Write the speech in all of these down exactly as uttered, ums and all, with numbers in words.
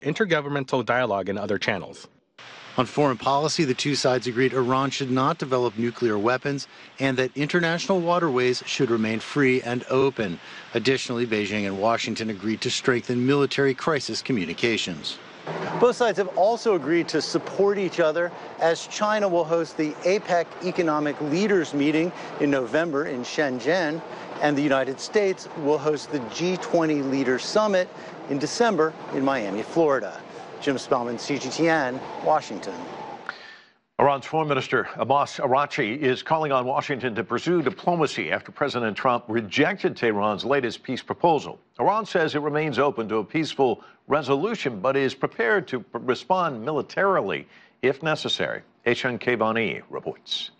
intergovernmental dialogue and other channels. On foreign policy, the two sides agreed Iran should not develop nuclear weapons and that international waterways should remain free and open. Additionally, Beijing and Washington agreed to strengthen military crisis communications. Both sides have also agreed to support each other as China will host the APEC Economic Leaders Meeting in November in Shenzhen, and the United States will host the G twenty Leaders Summit in December in Miami, Florida. Jim Spellman, C G T N, Washington. Iran's Foreign Minister Abbas Araghchi is calling on Washington to pursue diplomacy after President Trump rejected Tehran's latest peace proposal. Iran says it remains open to a peaceful resolution, but is prepared to respond militarily if necessary. Eshan Kevani reports.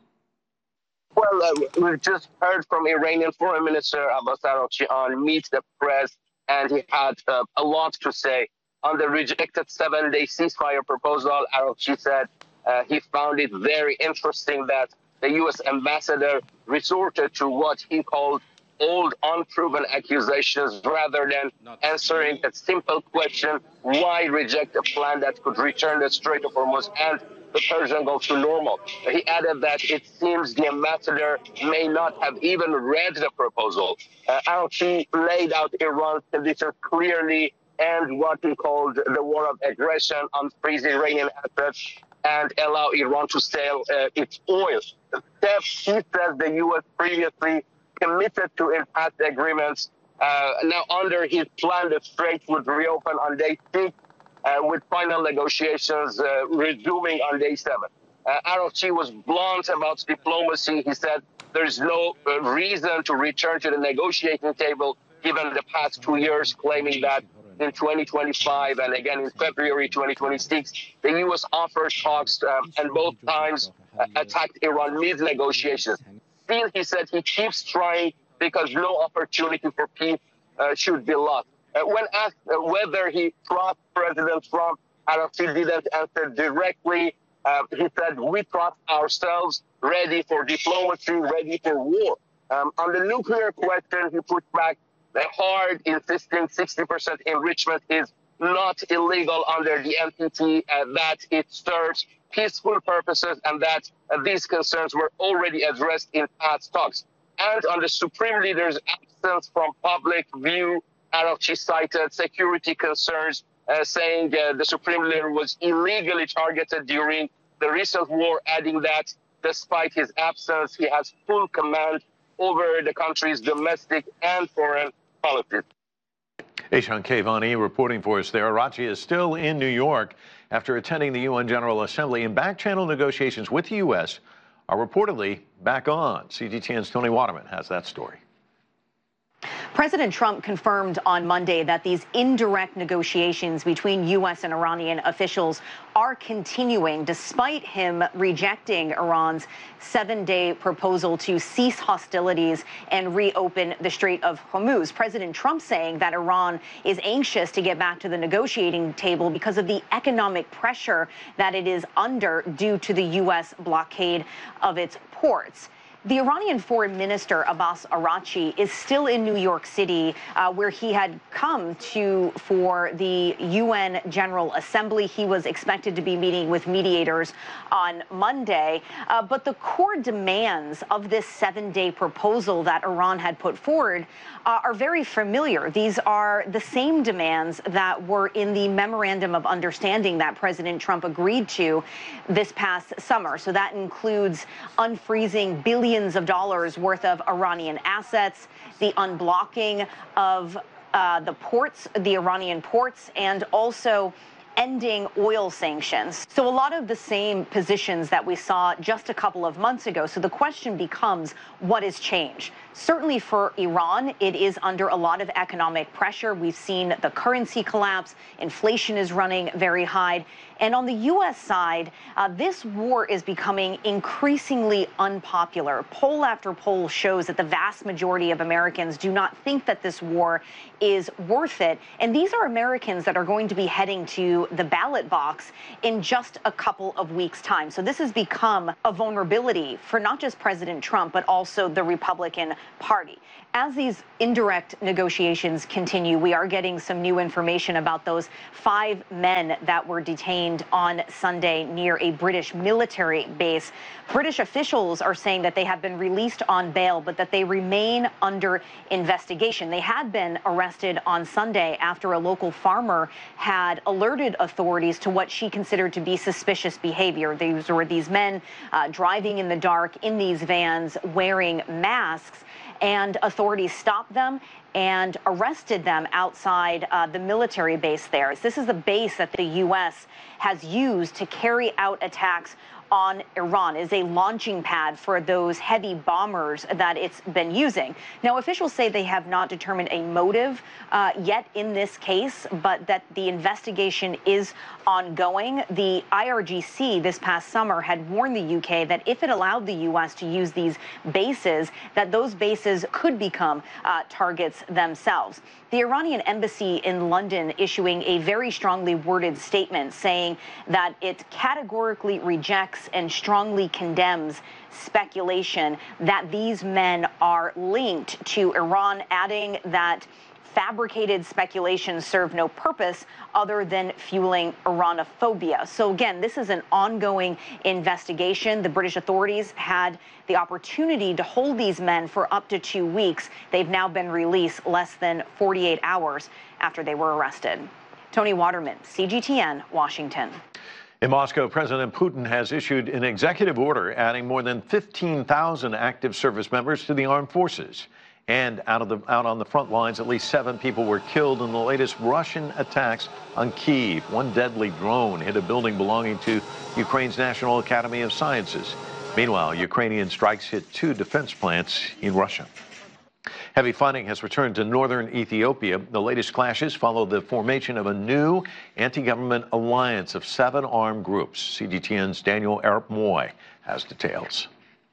Well, uh, we've just heard from Iranian Foreign Minister Abbas Araghchi on Meet the Press, and he had uh, a lot to say. On the rejected seven-day ceasefire proposal, Araghchi said uh, he found it very interesting that the U S ambassador resorted to what he called old, unproven accusations rather than answering a simple question, why reject a plan that could return the Strait of Hormuz and the Persian Gulf to normal. He added that it seems the ambassador may not have even read the proposal. Uh, Araghchi laid out Iran's conditions clearly and what he called the war of aggression, unfreeze Iranian assets, and allow Iran to sell uh, its oil. The steps he says the U S previously committed to in past agreements. Uh, now, under his plan, the Strait would reopen on day six, uh, with final negotiations uh, resuming on day seven. Uh, Araghchi was blunt about diplomacy. He said there's no uh, reason to return to the negotiating table given the past two years, claiming that in twenty twenty-five and again in February twenty twenty-six, the U S offered talks um, and both times uh, attacked Iran mid-negotiations. Still, he said he keeps trying because no opportunity for peace uh, should be lost. Uh, when asked uh, whether he trusts President Trump, Araghchi didn't answer directly. Uh, he said, we trust ourselves, ready for diplomacy, ready for war. Um, on the nuclear question, he pushed back hard, insisting sixty percent enrichment is not illegal under the N P T, uh, that it serves peaceful purposes, and that uh, these concerns were already addressed in past talks. And on the Supreme Leader's absence from public view, Araghchi cited security concerns, uh, saying uh, the Supreme Leader was illegally targeted during the recent war, adding that despite his absence, he has full command over the country's domestic and foreign politics. Eshan Kevani reporting for us there. Araghchi is still in New York after attending the U N General Assembly, and back-channel negotiations with the U S are reportedly back on. C G T N's Tony Waterman has that story. President Trump confirmed on Monday that these indirect negotiations between U S and Iranian officials are continuing despite him rejecting Iran's seven-day proposal to cease hostilities and reopen the Strait of Hormuz. President Trump saying that Iran is anxious to get back to the negotiating table because of the economic pressure that it is under due to the U S blockade of its ports. The Iranian Foreign Minister Abbas Araghchi is still in New York City, uh, where he had come to for the U N General Assembly. He was expected to be meeting with mediators on Monday. Uh, but the core demands of this seven-day proposal that Iran had put forward uh, are very familiar. These are the same demands that were in the Memorandum of Understanding that President Trump agreed to this past summer. So that includes unfreezing billions of dollars worth of Iranian assets, the unblocking of uh, the ports, the Iranian ports, and also ending oil sanctions. So a lot of the same positions that we saw just a couple of months ago. So the question becomes, what has changed? Certainly for Iran, it is under a lot of economic pressure. We've seen the currency collapse. Inflation is running very high. And on the U S side, uh, this war is becoming increasingly unpopular. Poll after poll shows that the vast majority of Americans do not think that this war is worth it. And these are Americans that are going to be heading to the ballot box in just a couple of weeks' time. So this has become a vulnerability for not just President Trump, but also the Republican party. As these indirect negotiations continue, we are getting some new information about those five men that were detained on Sunday near a British military base. British officials are saying that they have been released on bail, but that they remain under investigation. They had been arrested on Sunday after a local farmer had alerted authorities to what she considered to be suspicious behavior. These were these men uh, driving in the dark in these vans wearing masks, and authorities stopped them and arrested them outside uh, the military base there. This is the base that the U S has used to carry out attacks on Iran, is a launching pad for those heavy bombers that it's been using. Now, officials say they have not determined a motive uh, yet in this case, but that the investigation is ongoing. The I R G C this past summer had warned the U K that if it allowed the U S to use these bases, that those bases could become uh, targets themselves. The Iranian embassy in London issuing a very strongly worded statement saying that it categorically rejects and strongly condemns speculation that these men are linked to Iran, adding that fabricated speculations serve no purpose other than fueling Iranophobia. So again, this is an ongoing investigation. The British authorities had the opportunity to hold these men for up to two weeks. They've now been released less than forty-eight hours after they were arrested. Tony Waterman, C G T N, Washington. In Moscow, President Putin has issued an executive order adding more than fifteen thousand active service members to the armed forces. And out of the out on the front lines, at least seven people were killed in the latest Russian attacks on Kyiv. One deadly drone hit a building belonging to Ukraine's National Academy of Sciences. Meanwhile, Ukrainian strikes hit two defense plants in Russia. Heavy fighting has returned to northern Ethiopia. The latest clashes follow the formation of a new anti-government alliance of seven armed groups. C G T N's Daniel Arap Moy has details.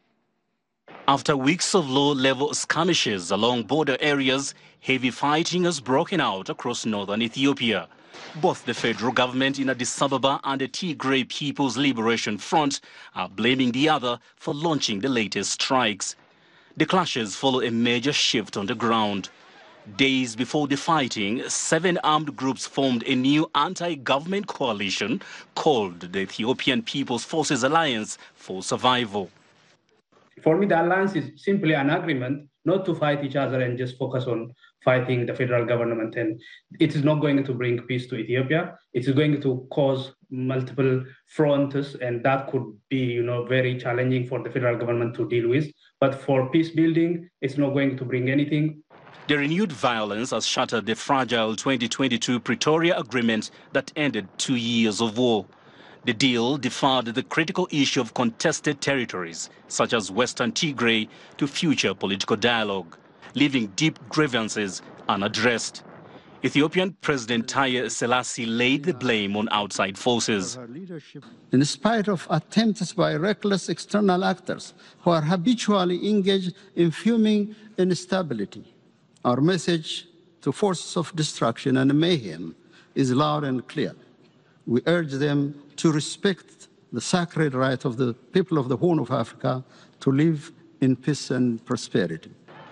After weeks of low-level skirmishes along border areas, heavy fighting has broken out across northern Ethiopia. Both the federal government in Addis Ababa and the Tigray People's Liberation Front are blaming the other for launching the latest strikes. The clashes follow a major shift on the ground. Days before the fighting, seven armed groups formed a new anti-government coalition called the Ethiopian People's Forces Alliance for Survival. For me, the alliance is simply an agreement not to fight each other and just focus on fighting the federal government. And it is not going to bring peace to Ethiopia. It is going to cause multiple fronts, and that could be, you know, very challenging for the federal government to deal with. But for peace building, it's not going to bring anything. The renewed violence has shattered the fragile twenty twenty-two Pretoria Agreement that ended two years of war. The deal deferred the critical issue of contested territories, such as Western Tigray, to future political dialogue, leaving deep grievances unaddressed. Ethiopian President Taye Selassie laid the blame on outside forces. In spite of attempts by reckless external actors who are habitually engaged in fuming instability, our message to forces of destruction and mayhem is loud and clear. We urge them to respect the sacred right of the people of the Horn of Africa to live in peace and prosperity.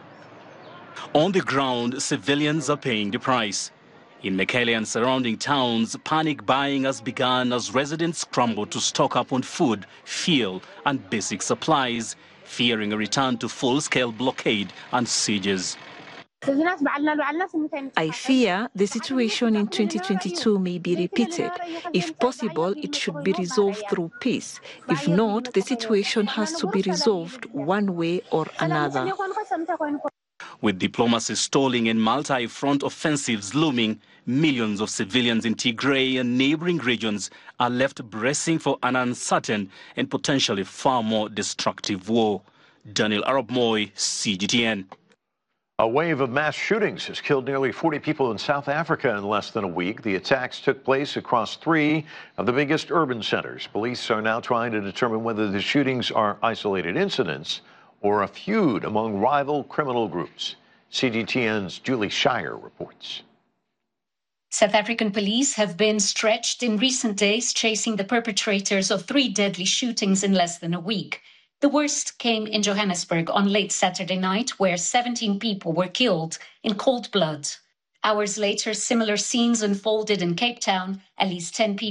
On the ground, civilians are paying the price. In Mekelle and surrounding towns, panic buying has begun as residents scramble to stock up on food, fuel, and basic supplies, fearing a return to full-scale blockade and sieges. I fear the situation in twenty twenty-two may be repeated. If possible, it should be resolved through peace. If not, the situation has to be resolved one way or another. With diplomacy stalling and multi-front offensives looming, millions of civilians in Tigray and neighboring regions are left bracing for an uncertain and potentially far more destructive war. Daniel Arap Moy, C G T N. A wave of mass shootings has killed nearly forty people in South Africa in less than a week. The attacks took place across three of the biggest urban centers. Police are now trying to determine whether the shootings are isolated incidents or a feud among rival criminal groups. C G T N's Julie Shire reports. South African police have been stretched in recent days chasing the perpetrators of three deadly shootings in less than a week. The worst came in Johannesburg on late Saturday night, where seventeen people were killed in cold blood. Hours later, similar scenes unfolded in Cape Town. At least ten people